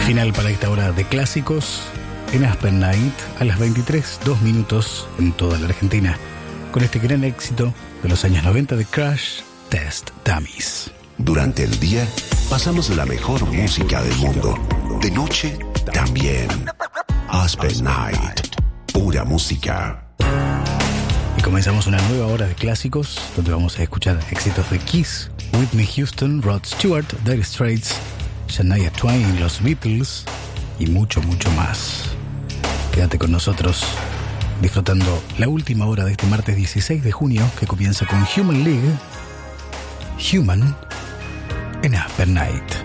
Final para esta hora de clásicos en Aspen Night a las 23:02 en toda la Argentina, con este gran éxito de los años 90 de Crash Test Dummies. Durante el día pasamos la mejor música del mundo. De noche también. Aspen Night, pura música. Y comenzamos una nueva hora de clásicos donde vamos a escuchar éxitos de Kiss, Whitney Houston, Rod Stewart, Dire Straits, Shania Twain, los Beatles y mucho, mucho más. Quédate con nosotros disfrutando la última hora de este martes 16 de junio que comienza con Human League, Human en Aspen Night.